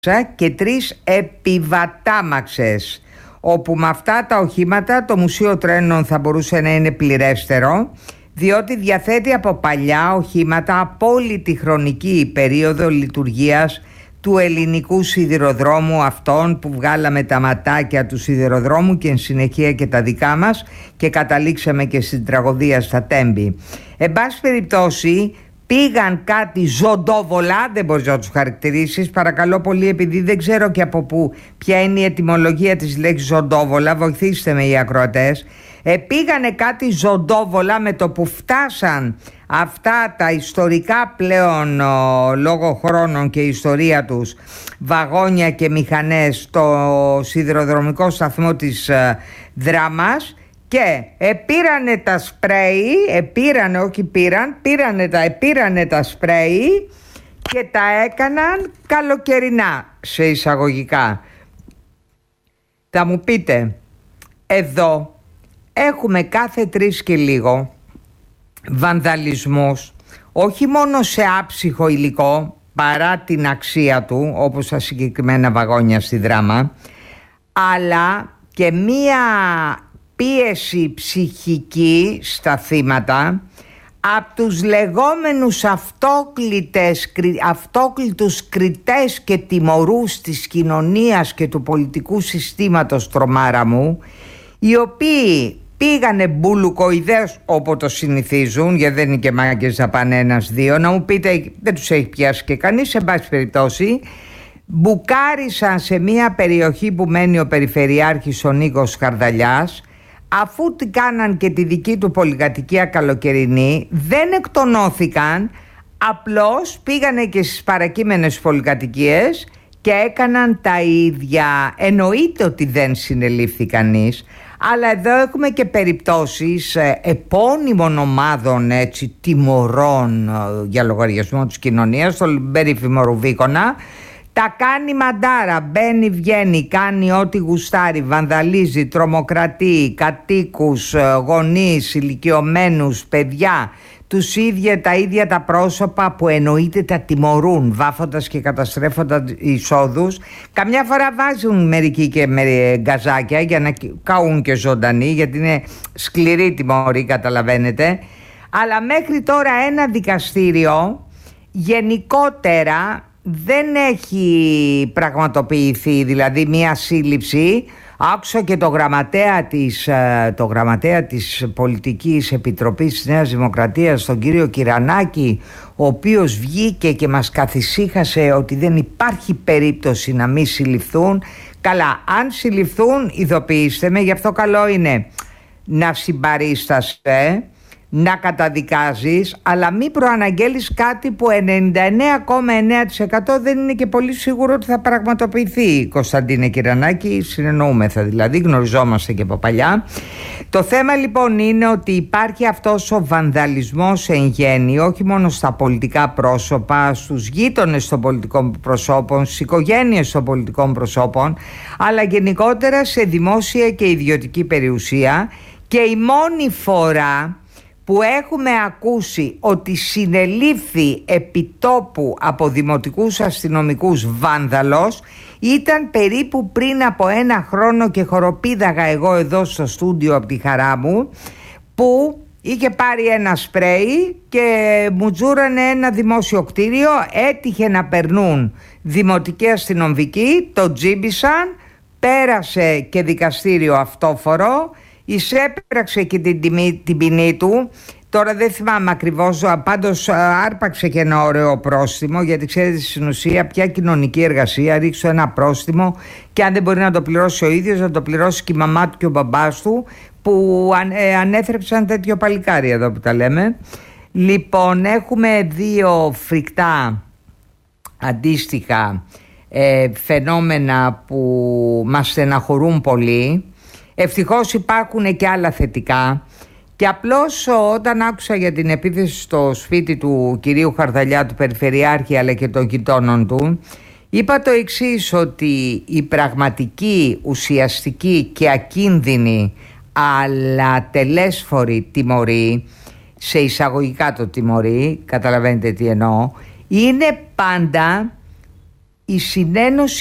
και 3 επιβατάμαξες, όπου με αυτά τα οχήματα το Μουσείο Τρένων θα μπορούσε να είναι πληρέστερο, διότι διαθέτει από παλιά οχήματα απόλυτη χρονική περίοδο λειτουργίας του ελληνικού σιδηροδρόμου, αυτών που βγάλαμε τα ματάκια του σιδηροδρόμου και εν συνεχεία και τα δικά μας και καταλήξαμε και στην τραγωδία στα Τέμπη. Εν πάση περιπτώσει, πήγαν κάτι ζωντόβολα, δεν μπορείς να τους χαρακτηρίσεις, παρακαλώ πολύ, επειδή δεν ξέρω και από πού, ποια είναι η ετυμολογία της λέξης ζωντόβολα, βοηθήστε με οι ακροατές. Πήγανε κάτι ζωντόβολα με το που φτάσαν αυτά τα ιστορικά πλέον λόγω χρόνων και ιστορία τους βαγόνια και μηχανές στο σιδηροδρομικό σταθμό της Δράμας και πήρανε τα σπρέι, πήρανε τα σπρέι και τα έκαναν καλοκαιρινά σε εισαγωγικά. Θα μου πείτε, εδώ έχουμε κάθε 3 και λίγο βανδαλισμούς, όχι μόνο σε άψυχο υλικό παρά την αξία του, όπως τα συγκεκριμένα βαγόνια στη Δράμα, αλλά και μία πίεση ψυχική στα θύματα από τους λεγόμενους αυτόκλητους κριτές και τιμωρούς της κοινωνίας και του πολιτικού συστήματος, τρομάρα μου, οι οποίοι πήγανε μπουλουκοειδές όπου το συνηθίζουν, γιατί δεν είναι και μάγκες να πάνε 1-2, να μου πείτε δεν τους έχει πιάσει και κανείς, σε πάση περιπτώσει μπουκάρισαν σε μια περιοχή που μένει ο Περιφερειάρχης ο Νίκος Χαρδαλιάς, αφού τι κάναν και τη δική του πολυκατοικία καλοκαιρινή, δεν εκτονώθηκαν, απλώς πήγανε και στις παρακείμενες πολυκατοικίες και έκαναν τα ίδια. Εννοείται ότι δεν συνελήφθη κανείς, αλλά εδώ έχουμε και περιπτώσεις επώνυμων ομάδων τιμωρών για λογαριασμό της κοινωνίας, τον περίφημο Ρουβίκονα. Τα κάνει μαντάρα, μπαίνει βγαίνει, κάνει ό,τι γουστάρει, βανδαλίζει, τρομοκρατεί κατοίκους, γονείς, ηλικιωμένους, παιδιά, τα ίδια τα πρόσωπα που εννοείται τα τιμωρούν, βάφοντας και καταστρέφοντας εισόδους. Καμιά φορά βάζουν μερικοί και γκαζάκια για να καούν και ζωντανοί, γιατί είναι σκληρή τιμωρή, καταλαβαίνετε. Αλλά μέχρι τώρα ένα δικαστήριο γενικότερα δεν έχει πραγματοποιηθεί, δηλαδή μία σύλληψη. Άκουσα και το γραμματέα της Πολιτικής Επιτροπής της Νέας Δημοκρατίας, τον κύριο Κυρανάκη, ο οποίος βγήκε και μας καθησύχασε ότι δεν υπάρχει περίπτωση να μην συλληφθούν. Καλά, αν συλληφθούν ειδοποιήστε με, γι' αυτό καλό είναι να συμπαρίσταστε, να καταδικάζεις, αλλά μη προαναγγέλεις κάτι που 99,9% δεν είναι και πολύ σίγουρο ότι θα πραγματοποιηθεί. Κωνσταντίνε Κυρανάκη, συνεννοούμεθα, δηλαδή γνωριζόμαστε και από παλιά. Το θέμα λοιπόν είναι ότι υπάρχει αυτός ο βανδαλισμός εν γέννη, όχι μόνο στα πολιτικά πρόσωπα, στους γείτονες των πολιτικών προσώπων, στις οικογένειες των πολιτικών προσώπων, αλλά γενικότερα σε δημόσια και ιδιωτική περιουσία. Και η μόνη φορά που έχουμε ακούσει ότι συνελήφθη επιτόπου από δημοτικούς αστυνομικούς βάνδαλος ήταν περίπου πριν από 1 χρόνο, και χοροπήδαγα εγώ εδώ στο στούντιο από τη χαρά μου, που είχε πάρει ένα σπρέι και μου τζούρανε ένα δημόσιο κτίριο, έτυχε να περνούν δημοτικοί αστυνομικοί, το τζίμπησαν, πέρασε και δικαστήριο αυτόφορο, εισέπραξε και την ποινή του. Τώρα δεν θυμάμαι ακριβώς, πάντως άρπαξε και ένα ωραίο πρόστιμο, γιατί ξέρετε στην ουσία πια κοινωνική εργασία ρίξω ένα πρόστιμο και αν δεν μπορεί να το πληρώσει ο ίδιος, να το πληρώσει και η μαμά του και ο μπαμπάς του, που ανέθρεψαν τέτοιο παλικάρι εδώ που τα λέμε. Λοιπόν, έχουμε 2 φρικτά αντίστοιχα φαινόμενα που μας στεναχωρούν πολύ. Ευτυχώς υπάρχουν και άλλα θετικά, και απλώς όταν άκουσα για την επίθεση στο σπίτι του κυρίου Χαρδαλιά, του Περιφερειάρχη, αλλά και των γειτόνων του, είπα το εξής, ότι η πραγματική, ουσιαστική και ακίνδυνη αλλά τελέσφορη τιμωρή, σε εισαγωγικά το τιμωρή, καταλαβαίνετε τι εννοώ, είναι πάντα η συνένωση